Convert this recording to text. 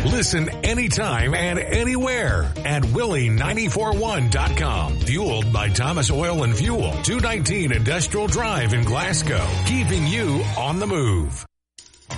Listen anytime and anywhere at Willie941.com. Fueled by Thomas Oil and Fuel, 219 Industrial Drive in Glasgow. Keeping you on the move.